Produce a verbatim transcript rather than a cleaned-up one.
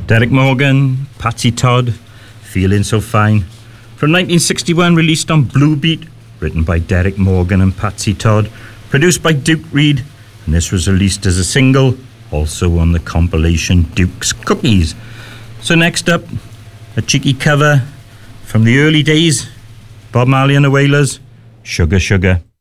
Derek Morgan, Patsy Todd, Feeling So Fine. From nineteen sixty-one, released on Blue Beat, written by Derek Morgan and Patsy Todd, produced by Duke Reid, and this was released as a single, also on the compilation Duke's Cookies. So next up, a cheeky cover from the early days, Bob Marley and the Wailers, Sugar Sugar.